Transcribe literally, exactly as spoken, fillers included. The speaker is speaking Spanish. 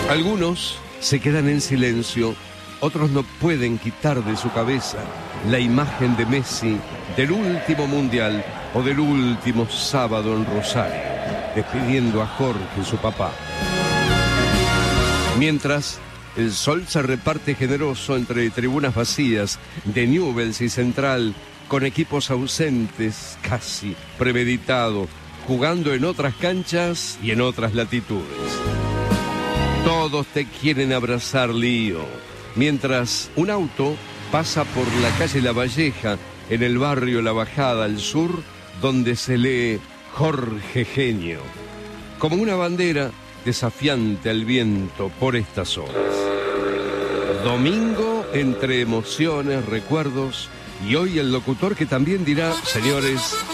Algunos se quedan en silencio, otros no pueden quitar de su cabeza la imagen de Messi del último mundial o del último sábado en Rosario, despidiendo a Jorge, su papá. Mientras el sol se reparte generoso entre tribunas vacías de Newell's y Central, con equipos ausentes, casi premeditado, jugando en otras canchas y en otras latitudes. Todos te quieren abrazar, Lío, mientras un auto pasa por la calle La Valleja, en el barrio La Bajada al sur, donde se lee Jorge Genio, como una bandera desafiante al viento por estas horas. Domingo entre emociones, recuerdos, y hoy el locutor que también dirá: señores,